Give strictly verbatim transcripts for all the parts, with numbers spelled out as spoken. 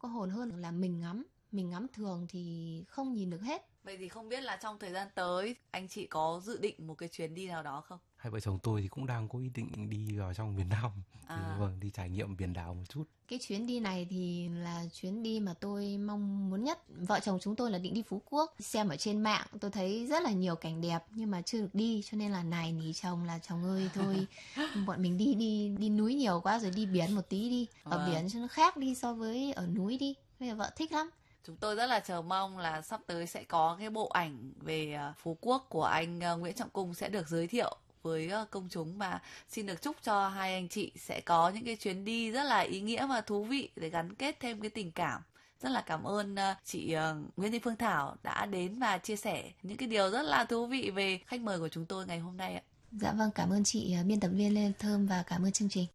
có hồn hơn là mình ngắm. Mình ngắm thường thì không nhìn được hết. Vậy thì không biết là trong thời gian tới anh chị có dự định một cái chuyến đi nào đó không? Hai vợ chồng tôi thì cũng đang có ý định đi vào trong miền Nam, À. thì, vâng, đi trải nghiệm biển đảo một chút. Cái chuyến đi này thì là chuyến đi mà tôi mong muốn nhất. Vợ chồng chúng tôi là định đi Phú Quốc. Xem ở trên mạng tôi thấy rất là nhiều cảnh đẹp nhưng mà chưa được đi, cho nên là nài nỉ chồng là chồng ơi thôi bọn mình đi đi đi núi nhiều quá rồi, đi biển một tí đi. Ở Vâng. biển cho nó khác đi so với ở núi đi. Bây giờ vợ thích lắm. Chúng tôi rất là chờ mong là sắp tới sẽ có cái bộ ảnh về Phú Quốc của anh Nguyễn Trọng Cung sẽ được giới thiệu với công chúng, và xin được chúc cho hai anh chị sẽ có những cái chuyến đi rất là ý nghĩa và thú vị để gắn kết thêm cái tình cảm. Rất là cảm ơn chị Nguyễn Thị Phương Thảo đã đến và chia sẻ những cái điều rất là thú vị về khách mời của chúng tôi ngày hôm nay ạ. Dạ vâng, cảm ơn chị biên tập viên Lê Thơm và cảm ơn chương trình.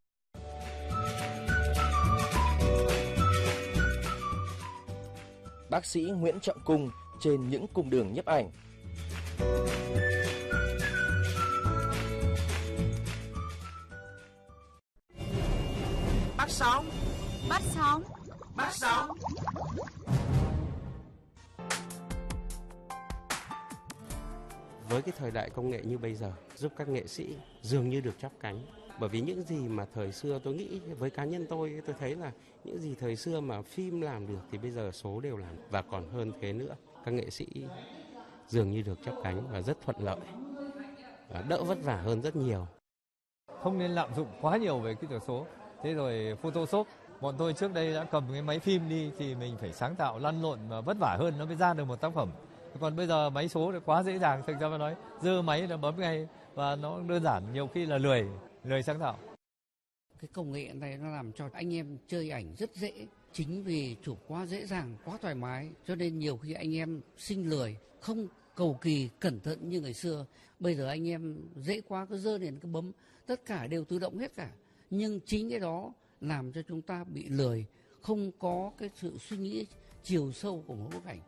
Bác sĩ Nguyễn Trọng Cung trên những cung đường nhiếp ảnh. Bắt sóng, bắt sóng, bắt sóng. Với cái thời đại công nghệ như bây giờ, giúp các nghệ sĩ dường như được chắp cánh. Bởi vì những gì mà thời xưa tôi nghĩ, với cá nhân tôi, tôi thấy là những gì thời xưa mà phim làm được thì bây giờ số đều làm, và còn hơn thế nữa. Các nghệ sĩ dường như được chắp cánh và rất thuận lợi, và đỡ vất vả hơn rất nhiều. Không nên lạm dụng quá nhiều về kỹ thuật số. Thế rồi Photoshop, bọn tôi trước đây đã cầm cái máy phim đi thì mình phải sáng tạo lăn lộn và vất vả hơn nó mới ra được một tác phẩm. Còn bây giờ máy số thì quá dễ dàng, thực ra mà nói, giơ máy là bấm ngay và nó đơn giản, nhiều khi là lười, lười sáng tạo. Cái công nghệ này nó làm cho anh em chơi ảnh rất dễ. Chính vì chụp quá dễ dàng, quá thoải mái, cho nên nhiều khi anh em sinh lười, không cầu kỳ, cẩn thận như ngày xưa. Bây giờ anh em dễ quá, cứ giơ lên cứ bấm, tất cả đều tự động hết cả. Nhưng chính cái đó làm cho chúng ta bị lười, không có cái sự suy nghĩ chiều sâu của một bức ảnh.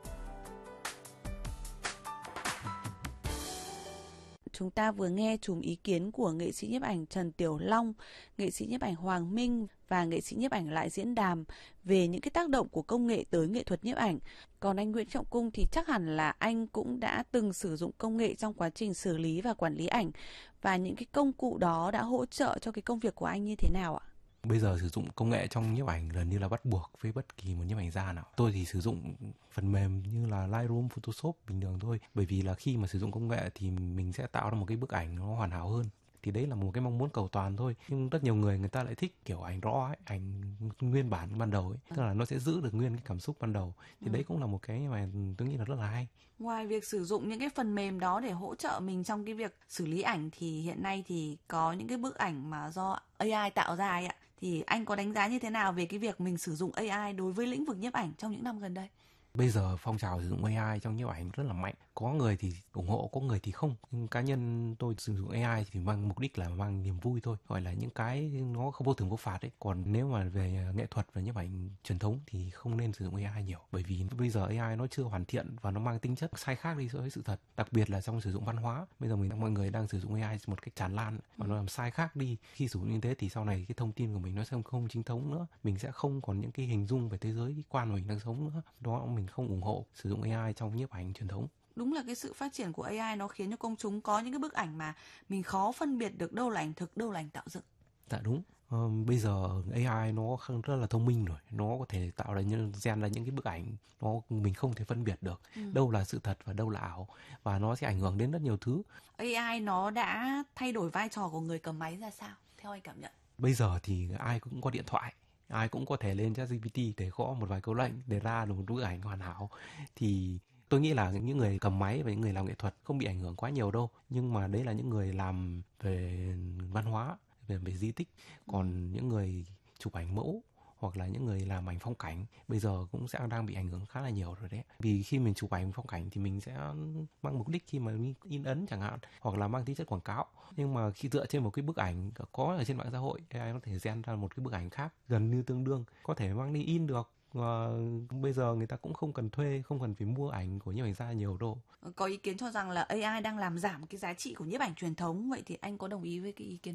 Chúng ta vừa nghe chùm ý kiến của nghệ sĩ nhiếp ảnh Trần Tiểu Long, nghệ sĩ nhiếp ảnh Hoàng Minh và nghệ sĩ nhiếp ảnh Lại Diễn Đàm về những cái tác động của công nghệ tới nghệ thuật nhiếp ảnh. Còn anh Nguyễn Trọng Cung thì chắc hẳn là anh cũng đã từng sử dụng công nghệ trong quá trình xử lý và quản lý ảnh, và những cái công cụ đó đã hỗ trợ cho cái công việc của anh như thế nào ạ? Bây giờ sử dụng công nghệ trong nhiếp ảnh gần như là bắt buộc với bất kỳ một nhiếp ảnh gia nào. Tôi thì sử dụng phần mềm như là Lightroom, Photoshop bình thường thôi. Bởi vì là khi mà sử dụng công nghệ thì mình sẽ tạo ra một cái bức ảnh nó hoàn hảo hơn. Thì đấy là một cái mong muốn cầu toàn thôi. Nhưng rất nhiều người người ta lại thích kiểu ảnh raw ấy, ảnh nguyên bản ban đầu ấy. Tức là nó sẽ giữ được nguyên cái cảm xúc ban đầu. Thì ừ. đấy cũng là một cái mà tôi nghĩ là rất là hay. Ngoài việc sử dụng những cái phần mềm đó để hỗ trợ mình trong cái việc xử lý ảnh thì hiện nay thì có những cái bức ảnh mà do a i tạo ra ấy ạ. Thì anh có đánh giá như thế nào về cái việc mình sử dụng a i đối với lĩnh vực nhiếp ảnh trong những năm gần đây? Bây giờ phong trào sử dụng a i trong nhiếp ảnh rất là mạnh. Có người thì ủng hộ, có người thì không. Nhưng cá nhân tôi sử dụng a i thì mang mục đích là mang niềm vui thôi. Gọi là những cái nó không vô thưởng vô phạt ấy. Còn nếu mà về nghệ thuật và nhiếp ảnh truyền thống thì không nên sử dụng a i nhiều. Bởi vì bây giờ a i nó chưa hoàn thiện và nó mang tính chất sai khác đi so với sự thật. Đặc biệt là trong sử dụng văn hóa. Bây giờ mình mọi người đang sử dụng a i một cách tràn lan và nó làm sai khác đi. Khi sử dụng như thế thì sau này cái thông tin của mình nó sẽ không chính thống nữa. Mình sẽ không còn những cái hình dung về thế giới quan mà mình đang sống nữa. Đó mình không ủng hộ sử dụng a i trong nhiếp ảnh truyền thống. Đúng là cái sự phát triển của a i nó khiến cho công chúng có những cái bức ảnh mà mình khó phân biệt được đâu là ảnh thực, đâu là ảnh tạo dựng. Dạ đúng. Ờ, bây giờ a i nó rất là thông minh rồi, nó có thể tạo ra những gen ra những cái bức ảnh nó mình không thể phân biệt được ừ. đâu là sự thật và đâu là ảo, và nó sẽ ảnh hưởng đến rất nhiều thứ. a i nó đã thay đổi vai trò của người cầm máy ra sao theo anh cảm nhận? Bây giờ thì ai cũng có điện thoại, ai cũng có thể lên ChatGPT để gõ một vài câu lệnh để ra được một bức ảnh hoàn hảo. Thì tôi nghĩ là những người cầm máy và những người làm nghệ thuật không bị ảnh hưởng quá nhiều đâu. Nhưng mà đấy là những người làm về văn hóa, về, về di tích. Còn ừ. những người chụp ảnh mẫu hoặc là những người làm ảnh phong cảnh bây giờ cũng sẽ đang bị ảnh hưởng khá là nhiều rồi đấy. Vì khi mình chụp ảnh phong cảnh thì mình sẽ mang mục đích khi mà in ấn chẳng hạn, hoặc là mang tính chất quảng cáo. Nhưng mà khi dựa trên một cái bức ảnh có ở trên mạng xã hội, a i có thể gen ra một cái bức ảnh khác gần như tương đương, có thể mang đi in được. Và bây giờ người ta cũng không cần thuê, không cần phải mua ảnh của nhiếp ảnh gia nhiều đâu. Có ý kiến cho rằng là a i đang làm giảm cái giá trị của nhiếp ảnh truyền thống, vậy thì anh có đồng ý với cái ý kiến này?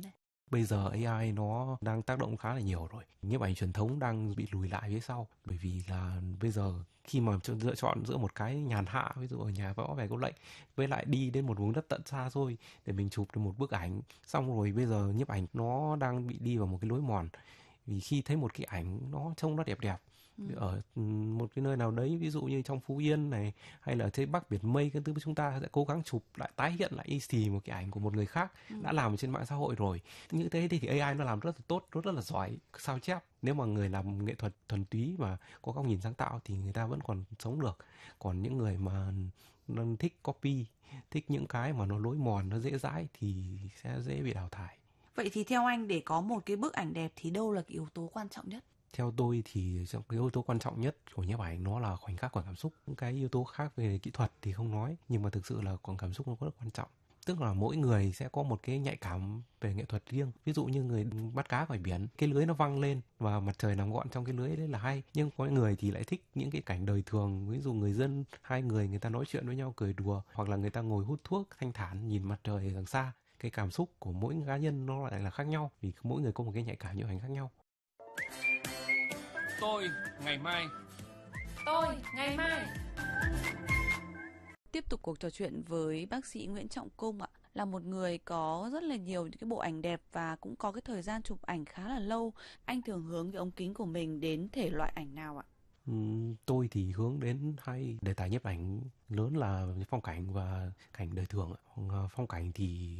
Bây giờ a i nó đang tác động khá là nhiều rồi. Nhiếp ảnh truyền thống đang bị lùi lại phía sau. Bởi vì là bây giờ khi mà lựa chọn giữa một cái nhàn hạ, ví dụ ở nhà võ về câu lệnh, với lại đi đến một vùng đất tận xa xôi để mình chụp được một bức ảnh, xong rồi bây giờ nhiếp ảnh nó đang bị đi vào một cái lối mòn. Vì khi thấy một cái ảnh nó trông nó đẹp đẹp ừ. ở một cái nơi nào đấy, ví dụ như trong Phú Yên này, hay là trên Bắc Biển Mây, cái thứ chúng ta sẽ cố gắng chụp lại, tái hiện lại y xì một cái ảnh của một người khác ừ. đã làm trên mạng xã hội rồi. Như thế thì a i nó làm rất là tốt, rất, rất là giỏi sao chép. Nếu mà người làm nghệ thuật thuần túy mà có góc nhìn sáng tạo thì người ta vẫn còn sống được. Còn những người mà thích copy, thích những cái mà nó lối mòn, nó dễ dãi thì sẽ dễ bị đào thải. Vậy thì theo anh, để có một cái bức ảnh đẹp thì đâu là cái yếu tố quan trọng nhất? Theo tôi thì cái yếu tố quan trọng nhất của nhiếp ảnh nó là khoảnh khắc của cảm xúc. Những cái yếu tố khác về kỹ thuật thì không nói, nhưng mà thực sự là còn cảm xúc nó rất quan trọng. Tức là mỗi người sẽ có một cái nhạy cảm về nghệ thuật riêng. Ví dụ như người bắt cá ngoài biển, cái lưới nó văng lên và mặt trời nằm gọn trong cái lưới đấy là hay. Nhưng có người thì lại thích những cái cảnh đời thường. Ví dụ người dân, hai người người ta nói chuyện với nhau cười đùa, hoặc là người ta ngồi hút thuốc thanh thản nhìn mặt trời đằng xa. Cái cảm xúc của mỗi cá nhân nó lại là khác nhau, vì mỗi người có một cái nhạy cảm nhiếp ảnh khác nhau. Tôi ngày mai. Tôi ngày mai. Tiếp tục cuộc trò chuyện với bác sĩ Nguyễn Trọng Cung ạ, là một người có rất là nhiều những cái bộ ảnh đẹp và cũng có cái thời gian chụp ảnh khá là lâu. Anh thường hướng cái ống kính của mình đến thể loại ảnh nào ạ? Ừ, tôi thì hướng đến hai đề tài nhiếp ảnh lớn là phong cảnh và cảnh đời thường. Phong cảnh thì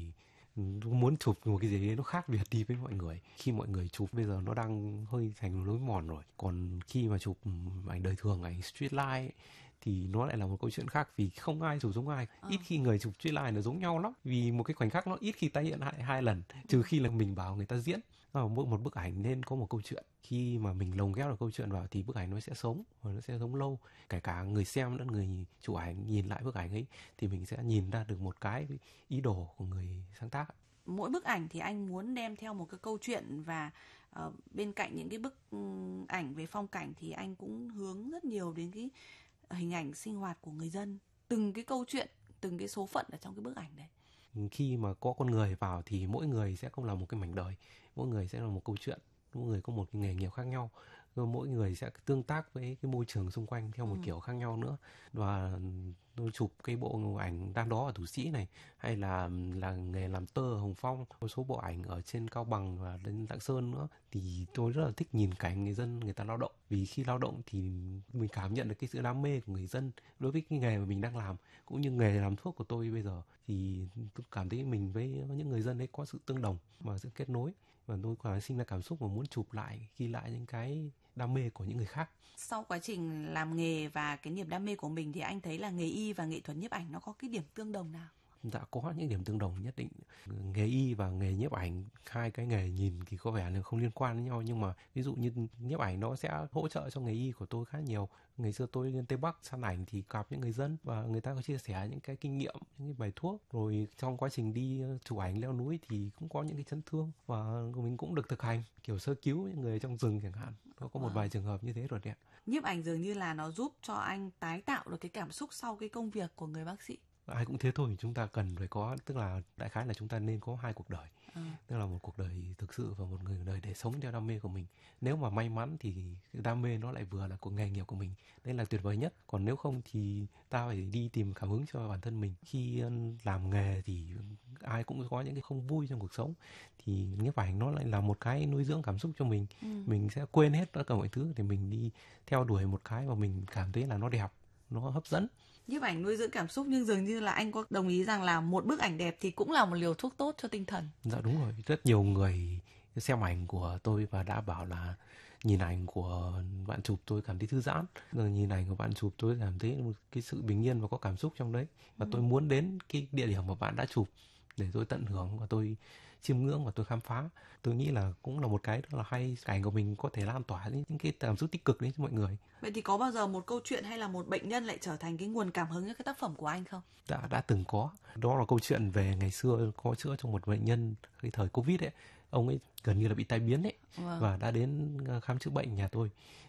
muốn chụp một cái gì đấy nó khác biệt đi với mọi người. Khi mọi người chụp bây giờ nó đang hơi thành lối mòn rồi. Còn khi mà chụp ảnh đời thường, ảnh street life ấy, thì nó lại là một câu chuyện khác, vì không ai chụp giống ai. À. Ít khi người chụp street life nó giống nhau lắm, vì một cái khoảnh khắc nó ít khi tái hiện lại hai lần, trừ khi là mình bảo người ta diễn. À, mỗi một bức ảnh nên có một câu chuyện. Khi mà mình lồng ghép được câu chuyện vào thì bức ảnh nó sẽ sống và nó sẽ sống lâu. Kể cả người xem lẫn người chụp ảnh nhìn lại bức ảnh ấy thì mình sẽ nhìn ra được một cái ý đồ của người sáng tác. Mỗi bức ảnh thì anh muốn đem theo một cái câu chuyện, và uh, bên cạnh những cái bức um, ảnh về phong cảnh thì anh cũng hướng rất nhiều đến cái hình ảnh sinh hoạt của người dân, từng cái câu chuyện, từng cái số phận ở trong cái bức ảnh đấy. Khi mà có con người vào thì mỗi người sẽ không là một cái mảnh đời, mỗi người sẽ là một câu chuyện, mỗi người có một cái nghề nghiệp khác nhau, mỗi người sẽ tương tác với cái môi trường xung quanh theo một ừ. kiểu khác nhau nữa. Và tôi chụp cái bộ ảnh đang đó ở Thủ Sĩ này, hay là là nghề làm tơ ở Hồng Phong, một số bộ ảnh ở trên Cao Bằng và đến Lạng Sơn nữa, thì tôi rất là thích nhìn cảnh người dân người ta lao động. Vì khi lao động thì mình cảm nhận được cái sự đam mê của người dân đối với cái nghề mà mình đang làm, cũng như nghề làm thuốc của tôi bây giờ, thì tôi cảm thấy mình với những người dân ấy có sự tương đồng và sự kết nối, và tôi còn sinh ra cảm xúc mà muốn chụp lại, ghi lại những cái đam mê của những người khác. Sau quá trình làm nghề và cái niềm đam mê của mình thì anh thấy là nghề y và nghệ thuật nhiếp ảnh nó có cái điểm tương đồng nào? Dạ, có những điểm tương đồng nhất định. Nghề y và nghề nhiếp ảnh, hai cái nghề nhìn thì có vẻ là không liên quan đến nhau, nhưng mà ví dụ như nhiếp ảnh nó sẽ hỗ trợ cho nghề y của tôi khá nhiều. Ngày xưa tôi lên Tây Bắc săn ảnh thì gặp những người dân và người ta có chia sẻ những cái kinh nghiệm, những cái bài thuốc. Rồi trong quá trình đi chụp ảnh leo núi thì cũng có những cái chấn thương và mình cũng được thực hành kiểu sơ cứu những người trong rừng chẳng hạn. Nó có một vài trường hợp như thế rồi đấy. Nhiếp ảnh dường như là nó giúp cho anh tái tạo được cái cảm xúc sau cái công việc của người bác sĩ. Ai cũng thế thôi, chúng ta cần phải có, tức là đại khái là chúng ta nên có hai cuộc đời. Ừ. Tức là một cuộc đời thực sự và một người đời để sống theo đam mê của mình. Nếu mà may mắn thì cái đam mê nó lại vừa là của nghề nghiệp của mình, đây là tuyệt vời nhất. Còn nếu không thì ta phải đi tìm cảm hứng cho bản thân mình. Khi làm nghề thì ai cũng có những cái không vui trong cuộc sống, thì nhiếp ảnh nó lại là một cái nuôi dưỡng cảm xúc cho mình. Ừ. Mình sẽ quên hết tất cả mọi thứ để mình đi theo đuổi một cái mà mình cảm thấy là nó đẹp, nó hấp dẫn. Nhiếp ảnh nuôi dưỡng cảm xúc, nhưng dường như là anh có đồng ý rằng là một bức ảnh đẹp thì cũng là một liều thuốc tốt cho tinh thần. Dạ đúng rồi, rất nhiều người xem ảnh của tôi và đã bảo là nhìn ảnh của bạn chụp tôi cảm thấy thư giãn, rồi nhìn ảnh của bạn chụp tôi cảm thấy một cái sự bình yên và có cảm xúc trong đấy, và ừ. tôi muốn đến cái địa điểm mà bạn đã chụp để tôi tận hưởng và tôi chiêm ngưỡng và tôi khám phá. Tôi nghĩ là cũng là một cái rất là hay, ảnh của mình có thể lan tỏa những cái cảm xúc tích cực đến cho mọi người. Vậy thì có bao giờ một câu chuyện hay là một bệnh nhân lại trở thành cái nguồn cảm hứng cho cái tác phẩm của anh không? Đã, đã từng có. Đó là câu chuyện về ngày xưa có chữa cho một bệnh nhân cái thời Covid ấy. Ông ấy gần như là bị tai biến ấy, wow. và đã đến khám chữa bệnh nhà tôi.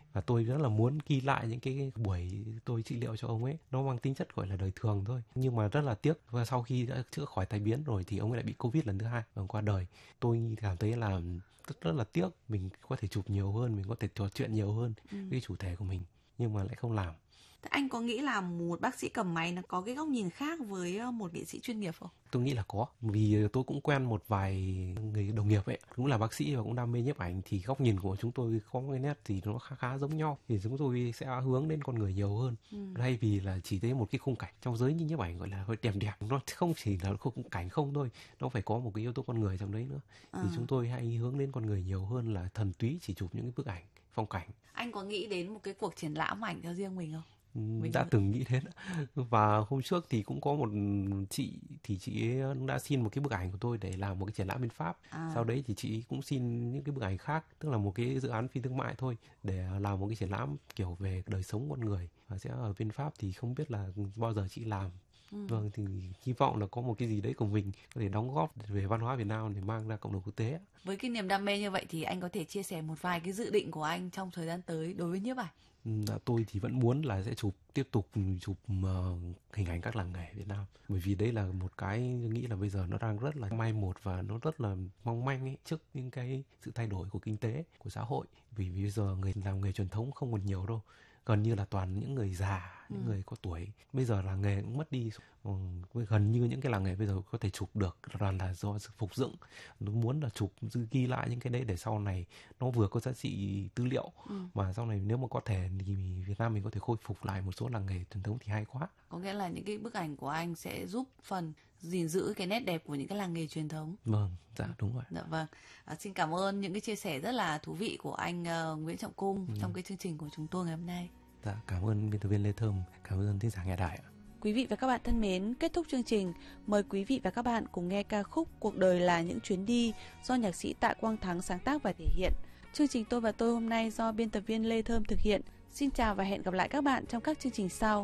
Và tôi rất là muốn ghi lại những cái buổi tôi trị liệu cho ông ấy. Nó mang tính chất gọi là đời thường thôi. Nhưng mà rất là tiếc. Và sau khi đã chữa khỏi tai biến rồi thì ông ấy lại bị Covid lần thứ hai và qua đời. Tôi cảm thấy là rất, rất là tiếc. Mình có thể chụp nhiều hơn, mình có thể trò chuyện nhiều hơn ừ. với chủ thể của mình. Nhưng mà lại không làm. Thế anh có nghĩ là một bác sĩ cầm máy nó có cái góc nhìn khác với một nghệ sĩ chuyên nghiệp không? Tôi nghĩ là có, vì tôi cũng quen một vài người đồng nghiệp ấy, cũng là bác sĩ và cũng đam mê nhiếp ảnh, thì góc nhìn của chúng tôi có cái nét gì nó khá khá giống nhau, thì chúng tôi sẽ hướng đến con người nhiều hơn, ừ. thay vì là chỉ thấy một cái khung cảnh. Trong giới như nhiếp ảnh gọi là hơi đẹp đẹp, nó không chỉ là khung cảnh không thôi, nó phải có một cái yếu tố con người trong đấy nữa, à. Thì chúng tôi hay hướng đến con người nhiều hơn là thuần túy chỉ chụp những cái bức ảnh phong cảnh. Anh có nghĩ đến một cái cuộc triển lãm ảnh cho riêng mình không? Mình đã từng nghĩ đến. Và hôm trước thì cũng có một chị, thì chị ấy đã xin một cái bức ảnh của tôi để làm một cái triển lãm bên Pháp. À. Sau đấy thì chị cũng xin những cái bức ảnh khác, tức là một cái dự án phi thương mại thôi, để làm một cái triển lãm kiểu về đời sống con người, và sẽ ở bên Pháp. Thì không biết là bao giờ chị làm. Ừ. Vâng, thì hy vọng là có một cái gì đấy của mình có thể đóng góp về văn hóa Việt Nam để mang ra cộng đồng quốc tế. Với cái niềm đam mê như vậy thì anh có thể chia sẻ một vài cái dự định của anh trong thời gian tới đối với nhiếp ảnh? Đã, tôi thì vẫn muốn là sẽ chụp tiếp tục chụp uh, hình ảnh các làng nghề Việt Nam, bởi vì đấy là một cái tôi nghĩ là bây giờ nó đang rất là mai một và nó rất là mong manh ấy, trước những cái sự thay đổi của kinh tế, của xã hội. Vì bây giờ người làm nghề truyền thống không còn nhiều đâu, gần như là toàn những người già, những ừ. người có tuổi. Bây giờ làng nghề cũng mất đi, ừ, gần như những cái làng nghề bây giờ có thể chụp được toàn là do sự phục dựng. Nó muốn là chụp ghi lại những cái đấy để sau này nó vừa có giá trị tư liệu, ừ. mà sau này nếu mà có thể thì Việt Nam mình có thể khôi phục lại một số làng nghề truyền thống thì hay quá. Có nghĩa là những cái bức ảnh của anh sẽ giúp phần gìn giữ cái nét đẹp của những cái làng nghề truyền thống. Vâng, dạ đúng rồi. Dạ vâng. À, xin cảm ơn những cái chia sẻ rất là thú vị của anh uh, Nguyễn Trọng Cung ừ. trong cái chương trình của chúng tôi ngày hôm nay. Dạ, cảm ơn biên tập viên Lê Thơm, cảm ơn thính giả nghe đài ạ. Quý vị và các bạn thân mến, kết thúc chương trình, mời quý vị và các bạn cùng nghe ca khúc Cuộc đời là những chuyến đi do nhạc sĩ Tạ Quang Thắng sáng tác và thể hiện. Chương trình Tôi và tôi hôm nay do biên tập viên Lê Thơm thực hiện. Xin chào và hẹn gặp lại các bạn trong các chương trình sau.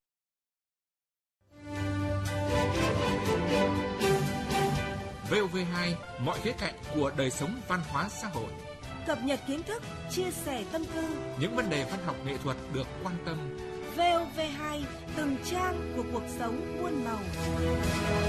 vê o vê hai, mọi khía cạnh của đời sống văn hóa xã hội. Cập nhật kiến thức, chia sẻ tâm tư. Những vấn đề văn học nghệ thuật được quan tâm. vê o vê hai, từng trang của cuộc sống muôn màu.